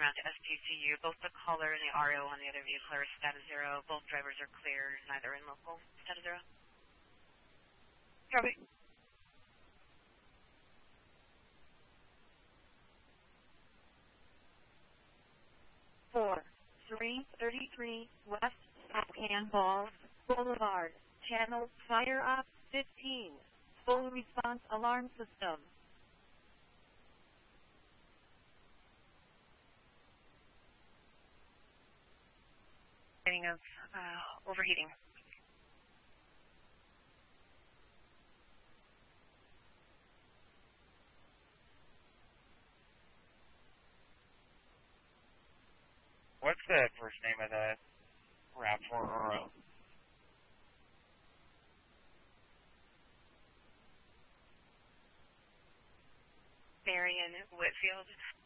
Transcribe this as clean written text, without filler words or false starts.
around to SPCU. Both the caller and the RO on the other vehicle are status 0. Both drivers are clear, neither in local. Status 0. Copy. Four, 333 West Cannonball Boulevard, Channel Fire Op 15, full response alarm system. Beginning of overheating. What's the first name of the RAV4 RO? Marion Whitfield.